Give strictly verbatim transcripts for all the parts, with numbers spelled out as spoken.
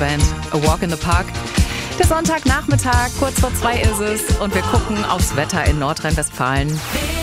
Band A Walk in the Park. Der Sonntagnachmittag, kurz vor zwei ist es und wir gucken aufs Wetter in Nordrhein-Westfalen.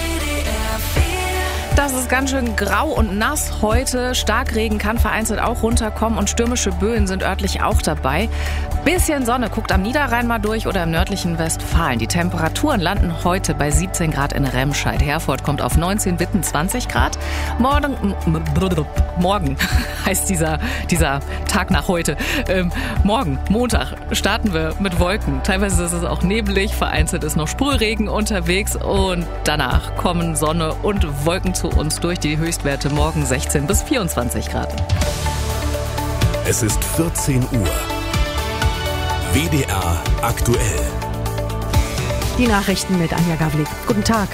Das ist ganz schön grau und nass heute. Starkregen kann vereinzelt auch runterkommen und stürmische Böen sind örtlich auch dabei. Bisschen Sonne guckt am Niederrhein mal durch oder im nördlichen Westfalen. Die Temperaturen landen heute bei siebzehn Grad in Remscheid. Herford kommt auf neunzehn, Witten zwanzig Grad. Morgen, morgen heißt dieser, dieser Tag nach heute. Ähm, morgen, Montag, starten wir mit Wolken. Teilweise ist es auch nebelig, vereinzelt ist noch Sprühregen unterwegs und danach kommen Sonne und Wolken zu uns durch. Die Höchstwerte morgen sechzehn bis vierundzwanzig Grad. Es ist vierzehn Uhr. W D R aktuell. Die Nachrichten mit Anja Gavlik. Guten Tag.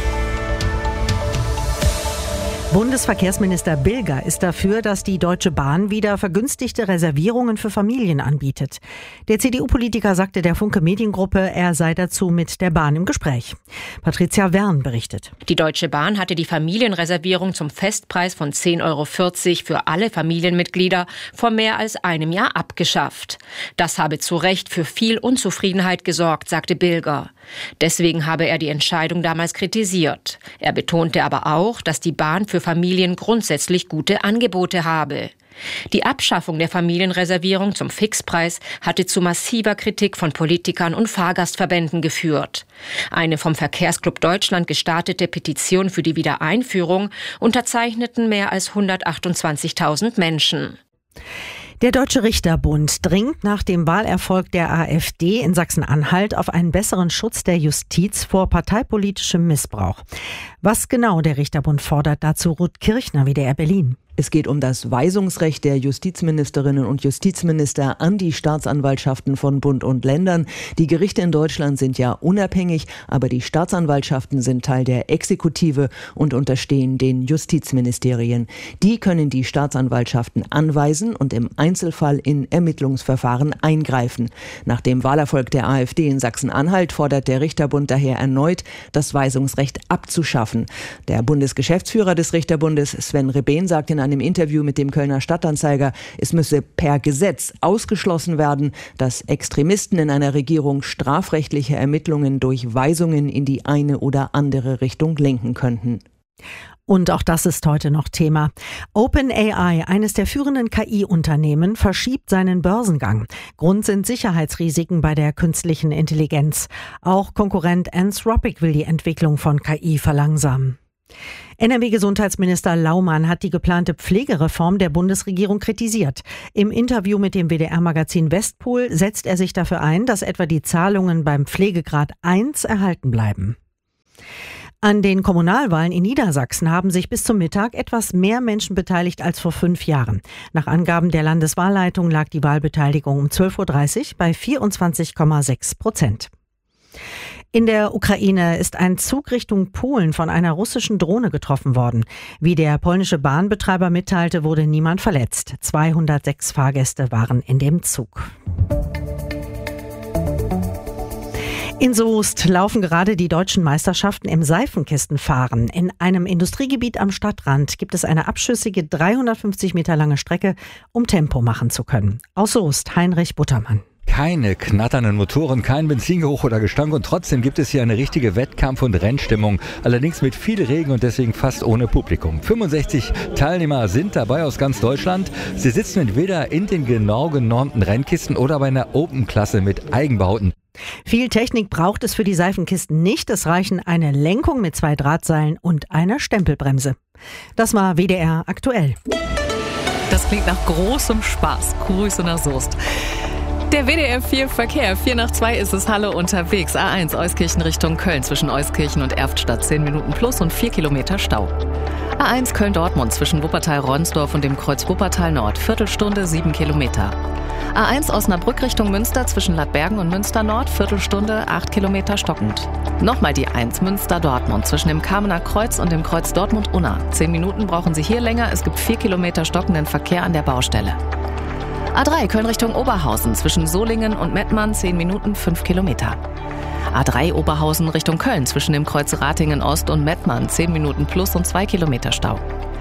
Bundesverkehrsminister Bilger ist dafür, dass die Deutsche Bahn wieder vergünstigte Reservierungen für Familien anbietet. Der C D U-Politiker sagte der Funke Mediengruppe, er sei dazu mit der Bahn im Gespräch. Patricia Wern berichtet. Die Deutsche Bahn hatte die Familienreservierung zum Festpreis von zehn Euro vierzig für alle Familienmitglieder vor mehr als einem Jahr abgeschafft. Das habe zu Recht für viel Unzufriedenheit gesorgt, sagte Bilger. Deswegen habe er die Entscheidung damals kritisiert. Er betonte aber auch, dass die Bahn für Familien grundsätzlich gute Angebote habe. Die Abschaffung der Familienreservierung zum Fixpreis hatte zu massiver Kritik von Politikern und Fahrgastverbänden geführt. Eine vom Verkehrsclub Deutschland gestartete Petition für die Wiedereinführung unterzeichneten mehr als hundertachtundzwanzigtausend Menschen. Der Deutsche Richterbund dringt nach dem Wahlerfolg der AfD in Sachsen-Anhalt auf einen besseren Schutz der Justiz vor parteipolitischem Missbrauch. Was genau der Richterbund fordert, dazu Ruth Kirchner, W D R Berlin. Es geht um das Weisungsrecht der Justizministerinnen und Justizminister an die Staatsanwaltschaften von Bund und Ländern. Die Gerichte in Deutschland sind ja unabhängig, aber die Staatsanwaltschaften sind Teil der Exekutive und unterstehen den Justizministerien. Die können die Staatsanwaltschaften anweisen und im Einzelfall in Ermittlungsverfahren eingreifen. Nach dem Wahlerfolg der AfD in Sachsen-Anhalt fordert der Richterbund daher erneut, das Weisungsrecht abzuschaffen. Der Bundesgeschäftsführer des Richterbundes, Sven Rebehn, sagt in einem Interview mit dem Kölner Stadtanzeiger, es müsse per Gesetz ausgeschlossen werden, dass Extremisten in einer Regierung strafrechtliche Ermittlungen durch Weisungen in die eine oder andere Richtung lenken könnten. Und auch das ist heute noch Thema. OpenAI, eines der führenden K I-Unternehmen, verschiebt seinen Börsengang. Grund sind Sicherheitsrisiken bei der künstlichen Intelligenz. Auch Konkurrent Anthropic will die Entwicklung von K I verlangsamen. N R W-Gesundheitsminister Laumann hat die geplante Pflegereform der Bundesregierung kritisiert. Im Interview mit dem W D R-Magazin Westpol setzt er sich dafür ein, dass etwa die Zahlungen beim Pflegegrad eins erhalten bleiben. An den Kommunalwahlen in Niedersachsen haben sich bis zum Mittag etwas mehr Menschen beteiligt als vor fünf Jahren. Nach Angaben der Landeswahlleitung lag die Wahlbeteiligung um zwölf Uhr dreißig bei vierundzwanzig Komma sechs Prozent. In der Ukraine ist ein Zug Richtung Polen von einer russischen Drohne getroffen worden. Wie der polnische Bahnbetreiber mitteilte, wurde niemand verletzt. zweihundertsechs Fahrgäste waren in dem Zug. In Soest laufen gerade die deutschen Meisterschaften im Seifenkistenfahren. In einem Industriegebiet am Stadtrand gibt es eine abschüssige dreihundertfünfzig Meter lange Strecke, um Tempo machen zu können. Aus Soest, Heinrich Buttermann. Keine knatternden Motoren, kein Benzingeruch oder Gestank und trotzdem gibt es hier eine richtige Wettkampf- und Rennstimmung. Allerdings mit viel Regen und deswegen fast ohne Publikum. fünfundsechzig Teilnehmer sind dabei aus ganz Deutschland. Sie sitzen entweder in den genau genormten Rennkisten oder bei einer Open-Klasse mit Eigenbauten. Viel Technik braucht es für die Seifenkisten nicht. Es reichen eine Lenkung mit zwei Drahtseilen und einer Stempelbremse. Das war W D R aktuell. Das klingt nach großem Spaß. Grüße nach Soest. Der W D R vier Verkehr. vier nach zwei ist es, Halle unterwegs. A eins Euskirchen Richtung Köln zwischen Euskirchen und Erftstadt. zehn Minuten plus und vier Kilometer Stau. A eins Köln-Dortmund zwischen Wuppertal-Ronsdorf und dem Kreuz Wuppertal-Nord. Viertelstunde, sieben Kilometer. A eins Osnabrück Richtung Münster zwischen Ladbergen und Münster-Nord. Viertelstunde, acht Kilometer stockend. Nochmal die eins Münster-Dortmund zwischen dem Kamener Kreuz und dem Kreuz Dortmund-Unna. zehn Minuten brauchen Sie hier länger. Es gibt vier Kilometer stockenden Verkehr an der Baustelle. A drei Köln Richtung Oberhausen zwischen Solingen und Mettmann, zehn Minuten, fünf Kilometer. A drei Oberhausen Richtung Köln zwischen dem Kreuz Ratingen Ost und Mettmann, zehn Minuten plus und zwei Kilometer Stau.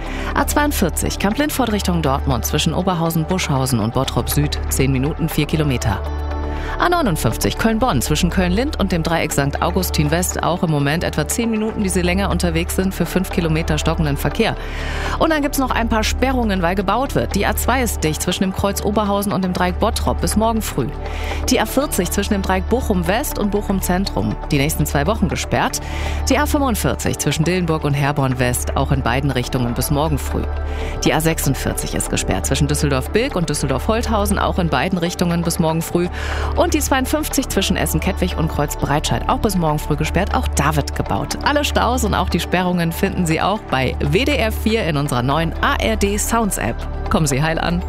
A zweiundvierzig Kamp-Lindfort Richtung Dortmund zwischen Oberhausen, Buschhausen und Bottrop Süd, zehn Minuten, vier Kilometer. A neunundfünfzig Köln-Bonn zwischen Köln-Lind und dem Dreieck Sankt Augustin West auch im Moment etwa zehn Minuten, die Sie länger unterwegs sind für fünf Kilometer stockenden Verkehr. Und dann gibt's noch ein paar Sperrungen, weil gebaut wird. Die A zwei ist dicht zwischen dem Kreuz Oberhausen und dem Dreieck Bottrop bis morgen früh. Die A vierzig zwischen dem Dreieck Bochum West und Bochum Zentrum, die nächsten zwei Wochen gesperrt. Die A fünfundvierzig zwischen Dillenburg und Herborn West, auch in beiden Richtungen bis morgen früh. Die A sechsundvierzig ist gesperrt zwischen Düsseldorf-Bilk und Düsseldorf-Holthausen, auch in beiden Richtungen bis morgen früh. Und die zweiundfünfzig zwischen Essen-Kettwig und Kreuz-Breitscheid auch bis morgen früh gesperrt. Auch da wird gebaut. Alle Staus und auch die Sperrungen finden Sie auch bei W D R vier in unserer neuen A R D Sounds App. Kommen Sie heil an.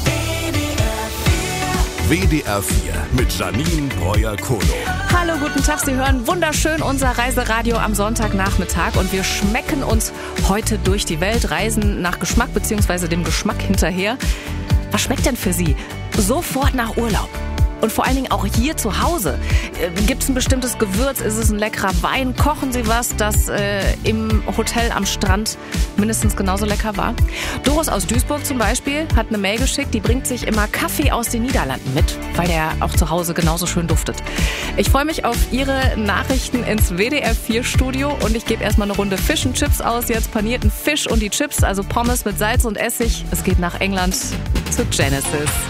W D R vier mit Janine Breuer-Kolo. Hallo, guten Tag. Sie hören wunderschön unser Reiseradio am Sonntagnachmittag und wir schmecken uns heute durch die Welt, reisen nach Geschmack bzw. dem Geschmack hinterher. Was schmeckt denn für Sie sofort nach Urlaub? Und vor allen Dingen auch hier zu Hause. Äh, Gibt es ein bestimmtes Gewürz? Ist es ein leckerer Wein? Kochen Sie was, das äh, im Hotel am Strand mindestens genauso lecker war? Doris aus Duisburg zum Beispiel hat eine Mail geschickt, die bringt sich immer Kaffee aus den Niederlanden mit, weil der auch zu Hause genauso schön duftet. Ich freue mich auf Ihre Nachrichten ins W D R vier Studio und ich gebe erstmal eine Runde Fish und Chips aus. Jetzt panierten Fisch und die Chips, also Pommes mit Salz und Essig. Es geht nach England zu Genesis.